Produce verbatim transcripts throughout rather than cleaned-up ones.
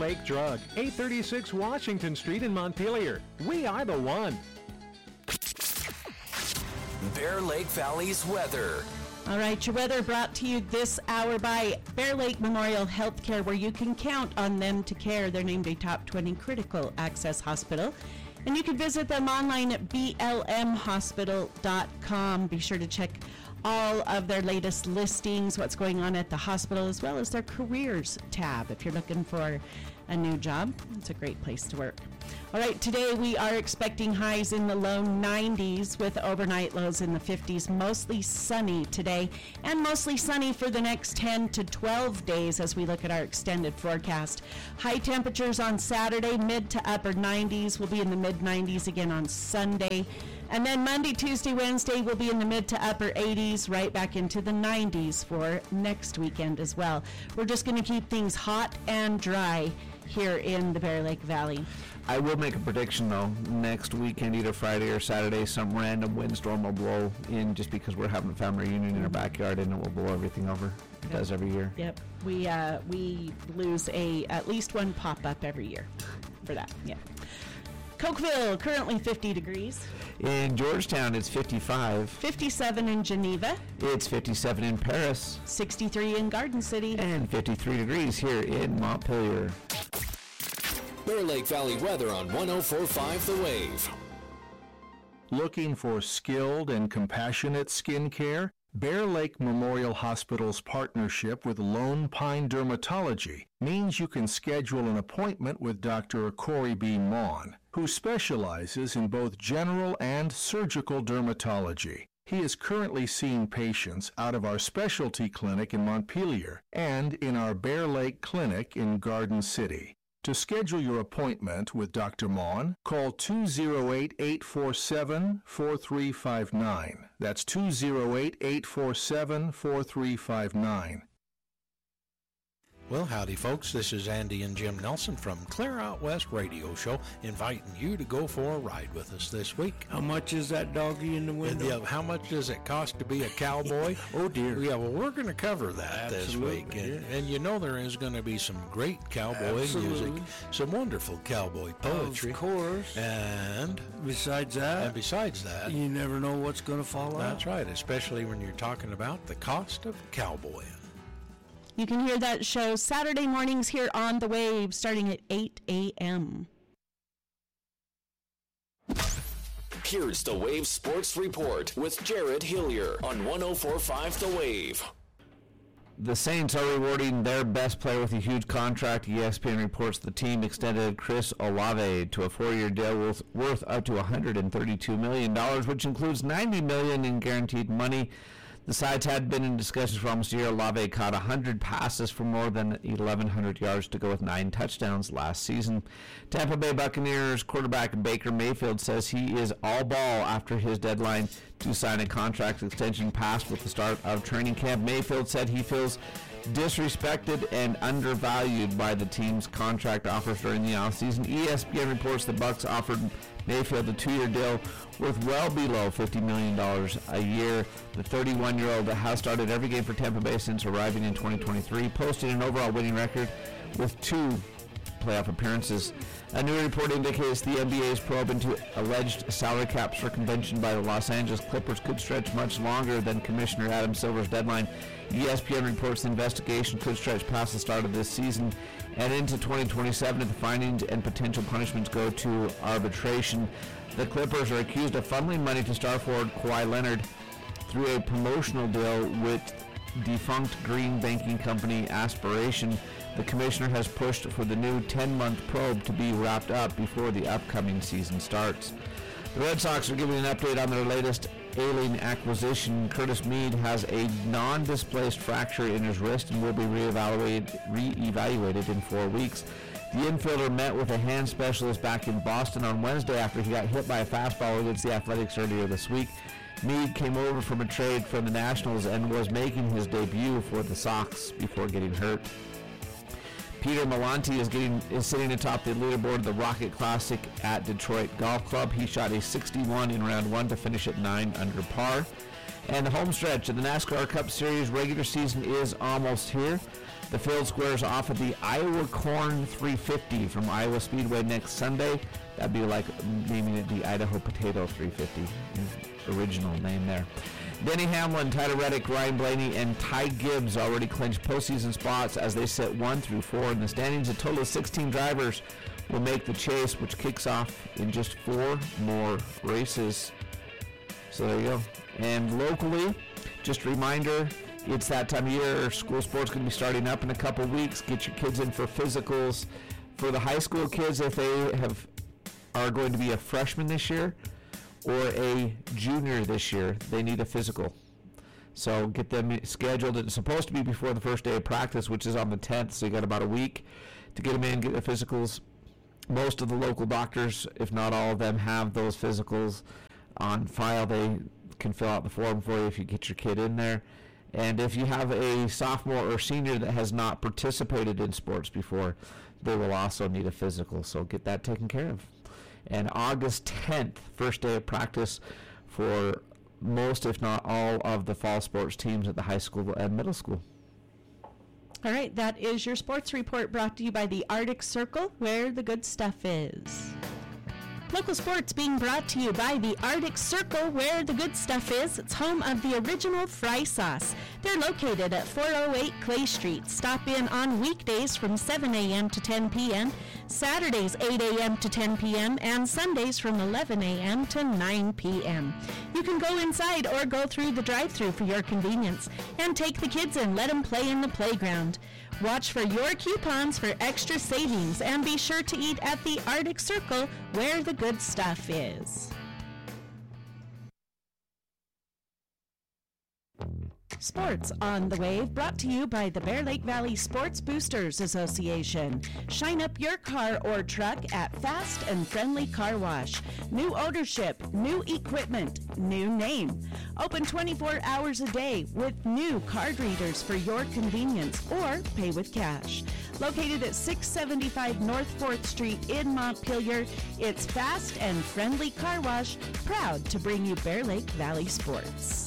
Lake Drug, eight thirty-six Washington Street in Montpelier. We are the one. Bear Lake Valley's weather. All right, your weather brought to you this hour by Bear Lake Memorial Healthcare, where you can count on them to care. They're named a top twenty critical access hospital. And you can visit them online at b l m hospital dot com. Be sure to check all of their latest listings, what's going on at the hospital, as well as their careers tab. If you're looking for a new job, it's a great place to work. All right, today we are expecting highs in the low nineties with overnight lows in the fifties. Mostly sunny today and mostly sunny for the next ten to twelve days as we look at our extended forecast. High temperatures on Saturday, mid to upper nineties. We'll be in the mid nineties again on Sunday. And then Monday, Tuesday, Wednesday, we'll be in the mid to upper eighties, right back into the nineties for next weekend as well. We're just going to keep things hot and dry here in the Bear Lake Valley. I will make a prediction, though. Next weekend, either Friday or Saturday, some random windstorm will blow in just because we're having a family reunion in our backyard, and it will blow everything over. It Yep. does every year. Yep. We uh, we lose a at least one pop-up every year for that. Yeah. Cokeville, currently fifty degrees. In Georgetown, it's fifty-five. fifty-seven in Geneva. It's fifty-seven in Paris. sixty-three in Garden City. And fifty-three degrees here in Montpelier. Bear Lake Valley weather on one oh four point five The Wave. Looking for skilled and compassionate skin care? Bear Lake Memorial Hospital's partnership with Lone Pine Dermatology means you can schedule an appointment with Doctor Corey B. Maughan, who specializes in both general and surgical dermatology. He is currently seeing patients out of our specialty clinic in Montpelier and in our Bear Lake Clinic in Garden City. To schedule your appointment with Doctor Maughan, call two oh eight, eight four seven, four three five nine. That's two oh eight, eight four seven, four three five nine. Well, howdy, folks. This is Andy and Jim Nelson from Clear Out West Radio Show, inviting you to go for a ride with us this week. How much is that doggy in the window? Yeah, how much does it cost to be a cowboy? Oh, dear. Yeah, well, we're going to cover that Absolutely, this week. And, yeah. and you know there is going to be some great cowboy Absolutely. music, some wonderful cowboy poetry. Of course. And Besides that, and besides that, you never know what's going to fall out. that's right, especially when you're talking about the cost of cowboying. You can hear that show Saturday mornings here on The Wave starting at eight a.m. Here's the Wave Sports Report with Jared Hillier on one oh four point five The Wave. The Saints are rewarding their best player with a huge contract. E S P N reports the team extended Chris Olave to a four-year deal worth, worth up to one hundred thirty-two million dollars, which includes ninety million dollars in guaranteed money. The sides had been in discussions for almost a year. Olave caught one hundred passes for more than eleven hundred yards to go with nine touchdowns last season. Tampa Bay Buccaneers quarterback Baker Mayfield says he is all ball after his deadline to sign a contract extension passed with the start of training camp. Mayfield said he feels disrespected and undervalued by the team's contract offers during the offseason. E S P N reports the Bucs offered Mayfield a two-year deal worth well below fifty million dollars a year. The thirty-one-year-old has started every game for Tampa Bay since arriving in twenty twenty-three, posting an overall winning record with two playoff appearances. A new report indicates the N B A's probe into alleged salary cap circumvention by the Los Angeles Clippers could stretch much longer than Commissioner Adam Silver's deadline. E S P N reports the investigation could stretch past the start of this season and into twenty twenty-seven if the findings and potential punishments go to arbitration. The Clippers are accused of funneling money to star forward Kawhi Leonard through a promotional deal with defunct green banking company Aspiration. The commissioner has pushed for the new ten-month probe to be wrapped up before the upcoming season starts. The Red Sox are giving an update on their latest ailing acquisition. Curtis Mead has a non-displaced fracture in his wrist and will be reevaluated, re-evaluated in four weeks. The infielder met with a hand specialist back in Boston on Wednesday after he got hit by a fastball against the Athletics earlier this week. Mead came over from a trade from the Nationals and was making his debut for the Sox before getting hurt. Peter Malonti is getting is sitting atop the leaderboard of the Rocket Classic at Detroit Golf Club. He shot a sixty-one in round one to finish at nine under par. And the home stretch of the NASCAR Cup Series regular season is almost here. The field squares off at the Iowa Corn three fifty from Iowa Speedway next Sunday. That'd be like naming it the Idaho Potato three fifty. Original name there. Denny Hamlin, Tyler Reddick, Ryan Blaney, and Ty Gibbs already clinched postseason spots as they sit one through four in the standings. A total of sixteen drivers will make the chase, which kicks off in just four more races. So there you go. And locally, just a reminder, it's that time of year. School sports going to be starting up in a couple weeks. Get your kids in for physicals. For the high school kids, if they have are going to be a freshman this year or a junior this year, they need a physical. So get them scheduled. It's supposed to be before the first day of practice, which is on the tenth, so you got about a week to get them in, get their physicals. Most of the local doctors, if not all of them, have those physicals on file. They can fill out the form for you if you get your kid in there. And if you have a sophomore or senior that has not participated in sports before, they will also need a physical, so get that taken care of. And August tenth, first day of practice for most, if not all, of the fall sports teams at the high school and middle school. All right, that is your sports report brought to you by the Arctic Circle, where the good stuff is. Local sports being brought to you by the Arctic Circle, where the good stuff is. It's home of the original fry sauce. They're located at four oh eight Clay Street. Stop in on weekdays from seven a.m. to ten p.m., Saturdays eight a.m. to ten p.m., and Sundays from eleven a.m. to nine p.m. You can go inside or go through the drive-thru for your convenience and take the kids and let them play in the playground. Watch for your coupons for extra savings and be sure to eat at the Arctic Circle, where the good stuff is. Sports on the Wave, brought to you by the Bear Lake Valley Sports Boosters Association. Shine up your car or truck at Fast and Friendly Car Wash. New ownership, new equipment, new name. Open twenty-four hours a day with new card readers for your convenience, or pay with cash. Located at six seventy-five North fourth Street in Montpelier, it's Fast and Friendly Car Wash, proud to bring you Bear Lake Valley sports.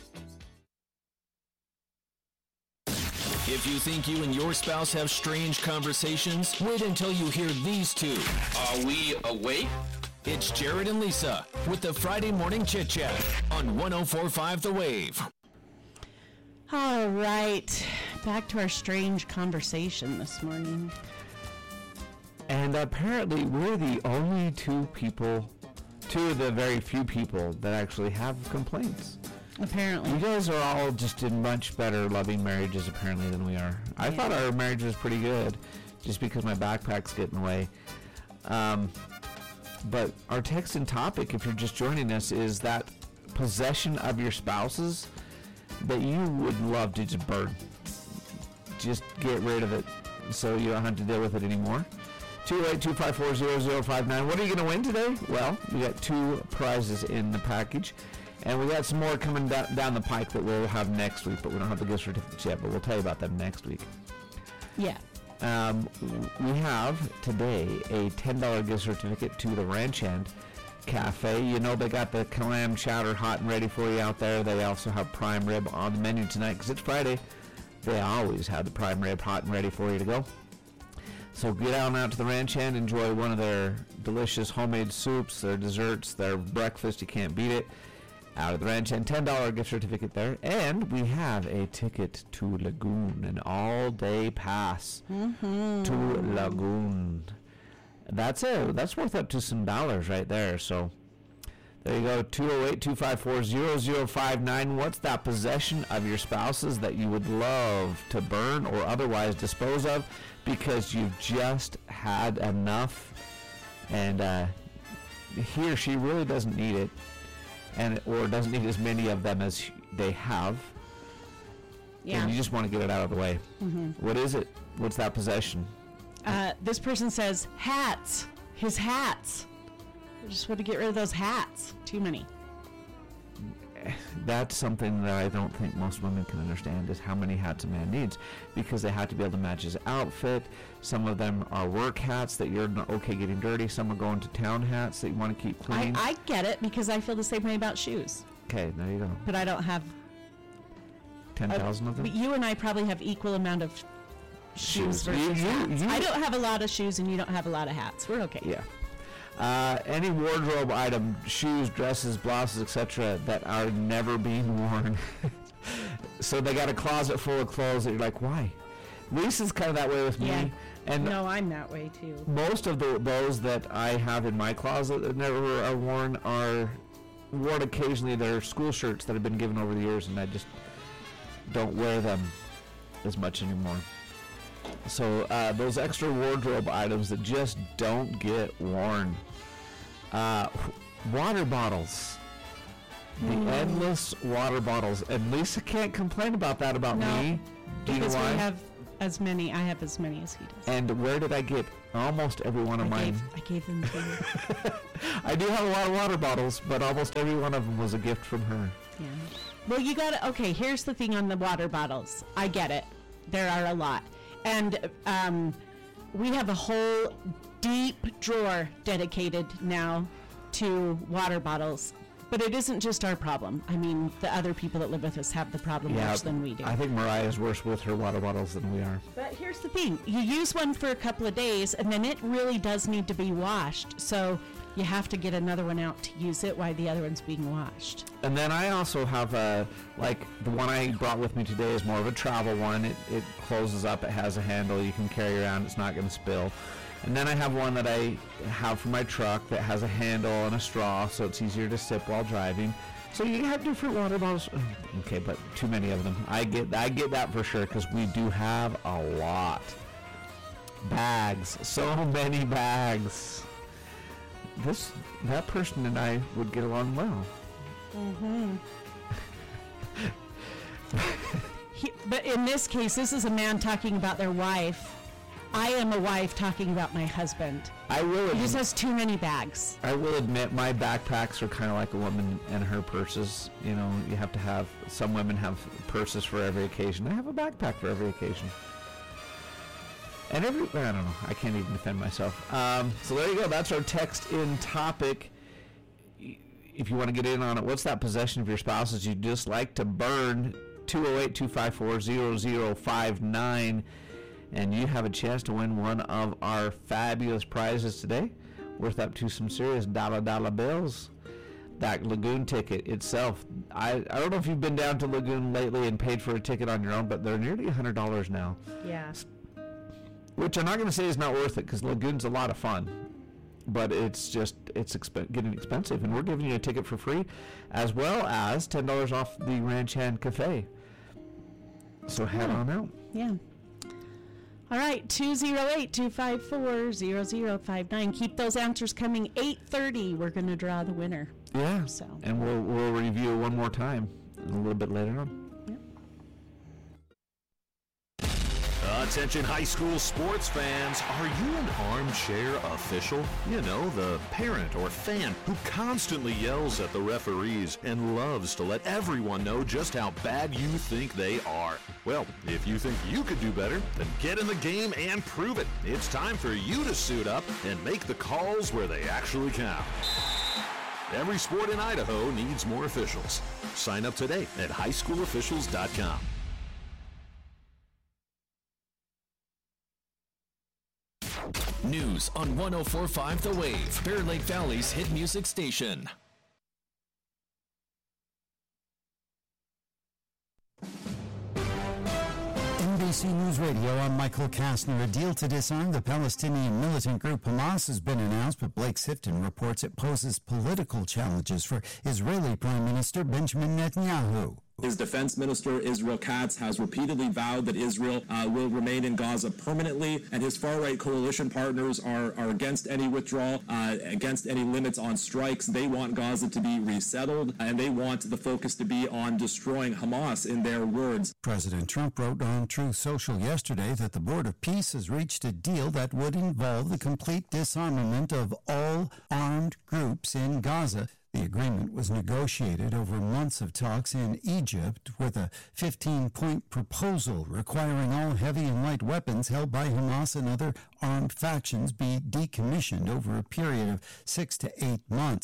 If you think you and your spouse have strange conversations, wait until you hear these two. Are we awake? It's Jared and Lisa with the Friday Morning Chit Chat on one oh four point five The Wave. All right, back to our strange conversation this morning. And apparently we're the only two people, two of the very few people that actually have complaints. Apparently. You guys are all just in much better loving marriages apparently than we are. I Yeah. thought our marriage was pretty good just because my backpack's getting away. Um, but our text and topic, if you're just joining us, is that possession of your spouses that you would love to just burn. Just get rid of it so you don't have to deal with it anymore. two eight two five four zero zero five nine. What are you going to win today? Well, we got two prizes in the package. And we got some more coming da- down the pike that we'll have next week, but we don't have the gift certificates yet, but we'll tell you about them next week. Yeah. Um, we have today a ten dollars gift certificate to the Ranch Hand Cafe. You know they got the clam chowder hot and ready for you out there. They also have prime rib on the menu tonight because it's Friday. They always have the prime rib hot and ready for you to go. So get on out to the Ranch Hand, enjoy one of their delicious homemade soups, their desserts, their breakfast. You can't beat it. Out of the Ranch Hand, ten dollars gift certificate there. And we have a ticket to Lagoon, an all-day pass Mm-hmm. to Lagoon. That's it. That's worth up to some dollars right there. So there you go, two oh eight two five four zero zero five nine. What's that possession of your spouses that you would love to burn or otherwise dispose of because you've just had enough and uh, he or she really doesn't need it? And or doesn't need as many of them as they have. Yeah. And you just want to get it out of the way. Mm-hmm. What is it? What's that possession? Uh, this person says hats. His hats. I just want to get rid of those hats. Too many. That's something that I don't think most women can understand is how many hats a man needs, because they have to be able to match his outfit. Some of them are work hats that you're not okay getting dirty. Some are going to town hats that you want to keep I, clean. I get it because I feel the same way about shoes. Okay, there you go. But I don't have... ten thousand uh, of them? but you and I probably have equal amount of shoes Shoes. versus You- you- hats. you- I don't have a lot of shoes, and you don't have a lot of hats. We're okay. Yeah. Uh, any wardrobe item, shoes, dresses, blouses, et cetera, that are never being worn. So they got a closet full of clothes that you're like, why? Lisa's kind of that way with Yeah. me. And No, I'm that way too. most of the, those that I have in my closet that never are worn are worn occasionally. They're school shirts that have been given over the years, and I just don't wear them as much anymore. So uh, those extra wardrobe items that just don't get worn. Uh, water bottles. The Mm. endless water bottles. And Lisa can't complain about that about No, me. Do you know Because why? we have as many. I have as many as he does. And where did I get almost every one of I mine? gave, I gave them to you. I do have a lot of water bottles, but almost every one of them was a gift from her. Yeah. Well, you got to, okay, here's the thing on the water bottles. I get it. There are a lot. And um, we have a whole deep drawer dedicated now to water bottles. But it isn't just our problem. I mean, the other people that live with us have the problem worse than we do. I think Mariah's worse with her water bottles than we are. But here's the thing. You use one for a couple of days, and then it really does need to be washed. So you have to get another one out to use it while the other one's being washed. And then I also have a, like, the one I brought with me today is more of a travel one. It, it closes up, it has a handle, you can carry around, it's not going to spill. And then I have one that I have for my truck that has a handle and a straw, so it's easier to sip while driving. So you have different water bottles. Okay, but too many of them. I get I get that for sure, because we do have a lot. Bags, so many bags. This that person and I would get along well. Mm-hmm. he, but in this case, this is a man talking about their wife. I am a wife talking about my husband. I will. He Admit, just has too many bags. I will admit, my backpacks are kind of like a woman and her purses. You know, you have to have. Some women have purses for every occasion. I have a backpack for every occasion. And every, I don't know, I can't even defend myself. Um, so there you go, that's our text in topic. If you want to get in on it, what's that possession of your spouse's you just like to burn? two oh eight, two five four, zero zero five nine. And you have a chance to win one of our fabulous prizes today, worth up to some serious dollar dollar bills. That Lagoon ticket itself, I, I don't know if you've been down to Lagoon lately and paid for a ticket on your own, but they're nearly one hundred dollars now. Yeah. Which I'm not going to say is not worth it, because Lagoon's a lot of fun. But it's just, it's exp- getting expensive. And we're giving you a ticket for free, as well as ten dollars off the Ranch Hand Cafe. So head Oh. on out. Yeah. All right, two oh eight, two five four, zero zero five nine. Keep those answers coming. eight thirty, we're going to draw the winner. Yeah. So. And we'll, we'll review it one more time a little bit later on. Attention high school sports fans, are you an armchair official? You know, the parent or fan who constantly yells at the referees and loves to let everyone know just how bad you think they are. Well, if you think you could do better, then get in the game and prove it. It's time for you to suit up and make the calls where they actually count. Every sport in Idaho needs more officials. Sign up today at high school officials dot com. News on one oh four point five The Wave, Bear Lake Valley's hit music station. N B C News Radio, I'm Michael Kastner. A deal to disarm the Palestinian militant group Hamas has been announced, but Blake Sifton reports it poses political challenges for Israeli Prime Minister Benjamin Netanyahu. His defense minister, Israel Katz, has repeatedly vowed that Israel uh, will remain in Gaza permanently, and his far-right coalition partners are, are against any withdrawal, uh, against any limits on strikes. They want Gaza to be resettled, and they want the focus to be on destroying Hamas, in their words. President Trump wrote on Truth Social yesterday that the Board of Peace has reached a deal that would involve the complete disarmament of all armed groups in Gaza. The agreement was negotiated over months of talks in Egypt, with a fifteen-point proposal requiring all heavy and light weapons held by Hamas and other armed factions be decommissioned over a period of six to eight months.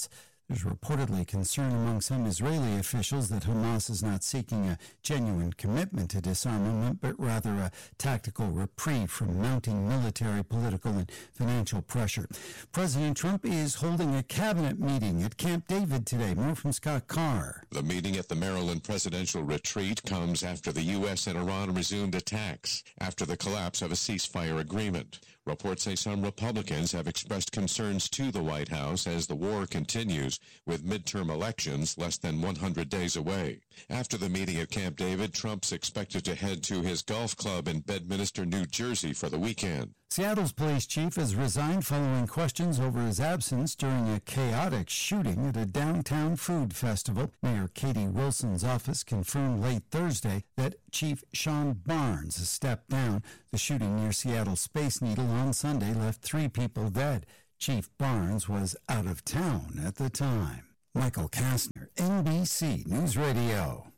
There's reportedly concern among some Israeli officials that Hamas is not seeking a genuine commitment to disarmament, but rather a tactical reprieve from mounting military, political, and financial pressure. President Trump is holding a cabinet meeting at Camp David today. More from Scott Carr. The meeting at the Maryland presidential retreat comes after the U S and Iran resumed attacks after the collapse of a ceasefire agreement. Reports say some Republicans have expressed concerns to the White House as the war continues, with midterm elections less than one hundred days away. After the meeting at Camp David, Trump's expected to head to his golf club in Bedminster, New Jersey for the weekend. Seattle's police chief has resigned following questions over his absence during a chaotic shooting at a downtown food festival. Mayor Katie Wilson's office confirmed late Thursday that Chief Sean Barnes has stepped down. The shooting near Seattle Space Needle on Sunday left three people dead. Chief Barnes was out of town at the time. Michael Kastner, N B C News Radio.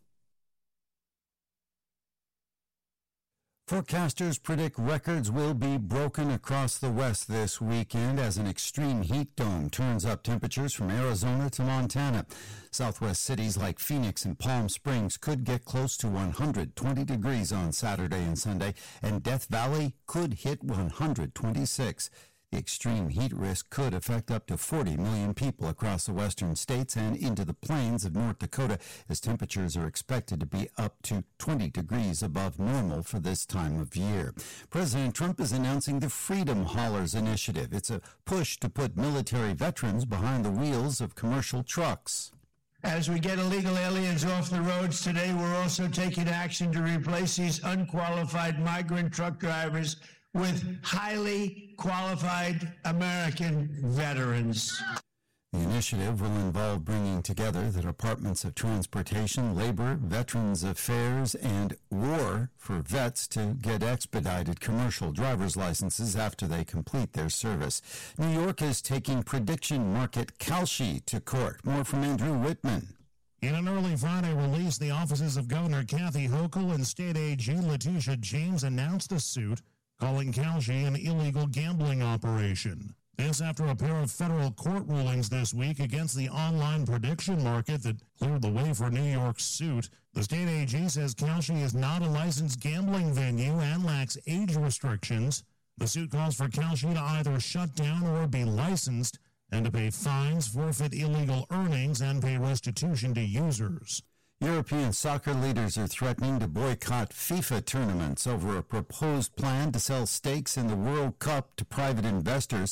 Forecasters predict records will be broken across the West this weekend as an extreme heat dome turns up temperatures from Arizona to Montana. Southwest cities like Phoenix and Palm Springs could get close to one hundred twenty degrees on Saturday and Sunday, and Death Valley could hit one hundred twenty-six. The extreme heat risk could affect up to forty million people across the western states and into the plains of North Dakota, as temperatures are expected to be up to twenty degrees above normal for this time of year. President Trump is announcing the Freedom Haulers Initiative. It's a push to put military veterans behind the wheels of commercial trucks. As we get illegal aliens off the roads today, we're also taking action to replace these unqualified migrant truck drivers with highly qualified American veterans. The initiative will involve bringing together the Departments of Transportation, Labor, Veterans Affairs, and War for vets to get expedited commercial driver's licenses after they complete their service. New York is taking prediction market Kalshi to court. More from Andrew Whitman. In an early Friday release, the offices of Governor Kathy Hochul and State A G Letitia James announced a suit calling Kalshi an illegal gambling operation. This after a pair of federal court rulings this week against the online prediction market that cleared the way for New York's suit. The state A G says Kalshi is not a licensed gambling venue and lacks age restrictions. The suit calls for Kalshi to either shut down or be licensed and to pay fines, forfeit illegal earnings, and pay restitution to users. European soccer leaders are threatening to boycott FIFA tournaments over a proposed plan to sell stakes in the World Cup to private investors.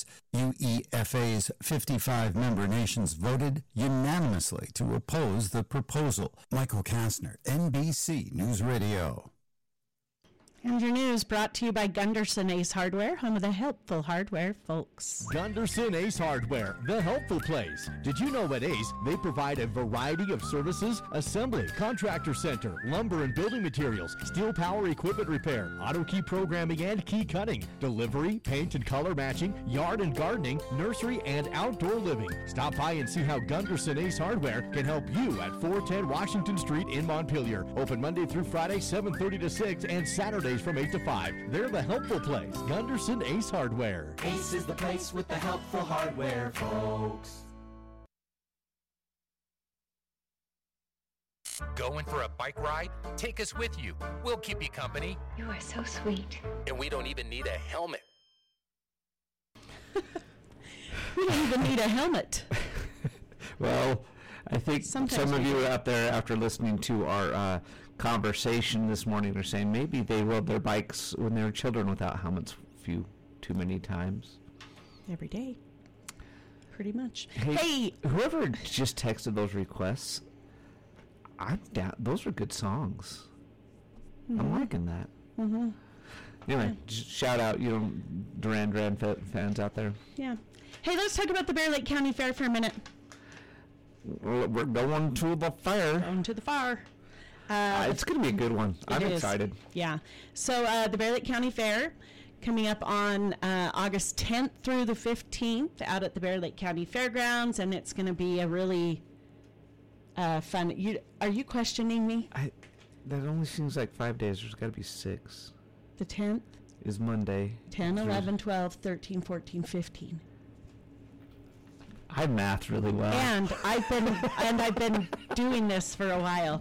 UEFA's fifty-five member nations voted unanimously to oppose the proposal. Michael Kastner, N B C News Radio. And your news brought to you by Gunderson Ace Hardware, home of the helpful hardware folks. Gunderson Ace Hardware, the helpful place. Did you know at Ace, they provide a variety of services? Assembly, contractor center, lumber and building materials, steel power equipment repair, auto key programming and key cutting, delivery, paint and color matching, yard and gardening, nursery and outdoor living. Stop by and see how Gunderson Ace Hardware can help you at four ten Washington Street in Montpelier. Open Monday through Friday, seven thirty to six, and Saturdays from eight to five. They're the helpful place. Gunderson Ace Hardware. Ace is the place with the helpful hardware, folks. Going for a bike ride? Take us with you. We'll keep you company. You are so sweet. And we don't even need a helmet. We don't even need a helmet. Well, I think Sometimes some of we you do. out there, after listening to our uh, conversation this morning, are saying maybe they rode their bikes when they were children without helmets a few too many times. Every day. Pretty much. Hey, Hey! whoever just texted those requests, I'm down. Those are good songs. I'm Mhm. liking that. Mm-hmm. Anyway, just shout out, you know, Duran Duran fa- fans out there. Yeah. Hey, let's talk about the Bear Lake County Fair for a minute. We're we're going to the fair. Going to the fair. Uh, Uh, it's going to be a good one. It I'm is. excited. Yeah. So uh, the Bear Lake County Fair coming up on uh, August tenth through the fifteenth out at the Bear Lake County Fairgrounds, and it's going to be a really uh, fun. You are you questioning me? I, that only seems like five days. There's got to be six. The tenth, Is Monday. ten, Through- eleven, twelve, thirteen, fourteen, fifteen. I math really well. And I've been and I've been doing this for a while.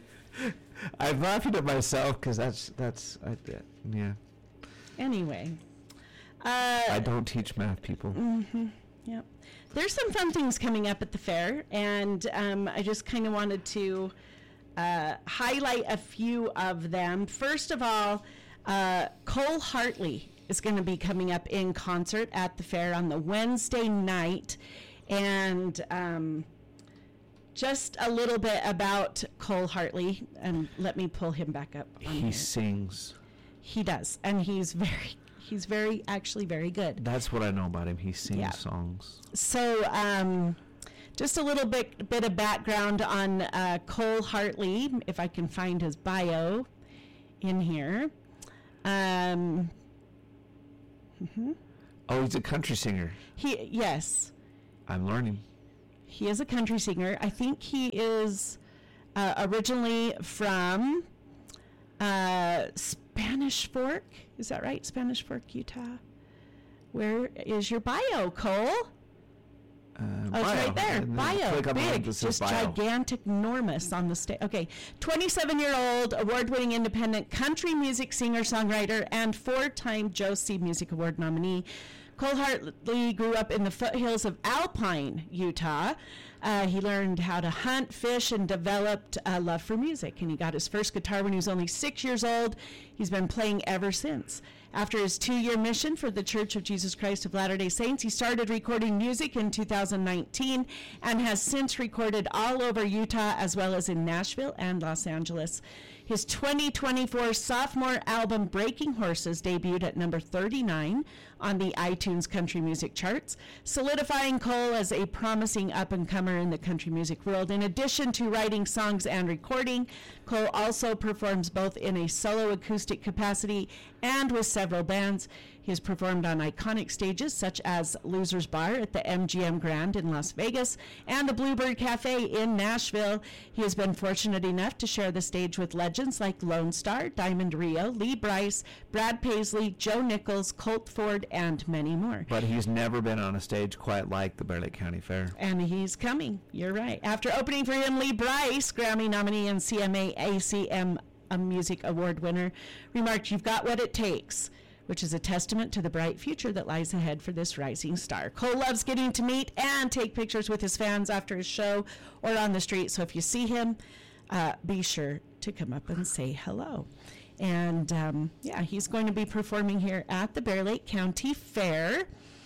I'm laughing at myself because that's that's I, yeah. Anyway, uh, I don't teach math, people. Mm-hmm. Yep. There's some fun things coming up at the fair, and um, I just kind of wanted to uh, highlight a few of them. First of all, uh, Cole Hartley is going to be coming up in concert at the fair on the Wednesday night, and um, just a little bit about Cole Hartley, and let me pull him back up. He here. sings. He does, and he's very, he's very, actually very good. That's what I know about him. He sings Yeah. songs. So, um, just a little bit, bit of background on uh, Cole Hartley, if I can find his bio in here. Um, mhm. Oh, he's a country singer. He, yes. I'm learning. He is a country singer. I think he is uh, originally from uh, Spanish Fork. Is that right? Spanish Fork, Utah. Where is your bio, Cole? Uh, oh, bio. it's right there. And then Bio. click on the link Big. that says Just bio. gigantic, enormous on the stage. Okay. twenty-seven-year-old award-winning independent country music singer-songwriter and four-time Josie Music Award nominee. Cole Hartley grew up in the foothills of Alpine, Utah. Uh, he learned how to hunt, fish, and developed a love for music. And he got his first guitar when he was only six years old. He's been playing ever since. After his two-year mission for the Church of Jesus Christ of Latter-day Saints, he started recording music in two thousand nineteen and has since recorded all over Utah as well as in Nashville and Los Angeles. His twenty twenty-four sophomore album, Breaking Horses, debuted at number thirty-nine on the iTunes country music charts, solidifying Cole as a promising up-and-comer in the country music world. In addition to writing songs and recording, Cole also performs both in a solo acoustic capacity and with several bands. He has performed on iconic stages such as Loser's Bar at the M G M Grand in Las Vegas and the Bluebird Cafe in Nashville. He has been fortunate enough to share the stage with legends like Lone Star, Diamond Rio, Lee Brice, Brad Paisley, Joe Nichols, Colt Ford, and many more. But he's never been on a stage quite like the Bear Lake County Fair. And he's coming. You're right. After opening for him, Lee Brice, Grammy nominee and C M A A C M a Music Award winner, remarked, "You've got what it takes," which is a testament to the bright future that lies ahead for this rising star. Cole loves getting to meet and take pictures with his fans after his show or on the street. So if you see him, uh, be sure to come up and say hello. And um, yeah, he's going to be performing here at the Bear Lake County Fair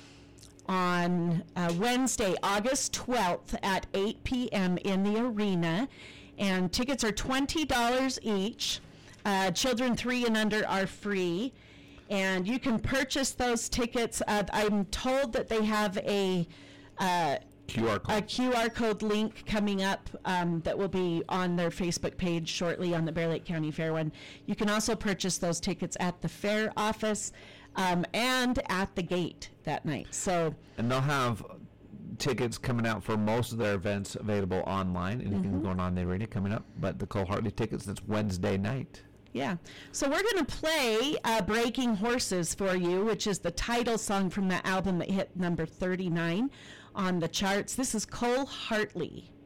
on uh, Wednesday, August twelfth at eight p.m. in the arena. And tickets are twenty dollars each. Uh, children three and under are free. And you can purchase those tickets. Uh, I'm told that they have a uh, Q R code. a Q R code link coming up um, that will be on their Facebook page shortly on the Bear Lake County Fair one. You can also purchase those tickets at the fair office um, and at the gate that night. So, and they'll have tickets coming out for most of their events available online. Anything Mhm. going on in the arena coming up, but the Cole Hartley tickets, that's Wednesday night. yeah. So we're going to play uh, Breaking Horses for you, which is the title song from that album that hit number thirty-nine on the charts. This is Cole Hartley.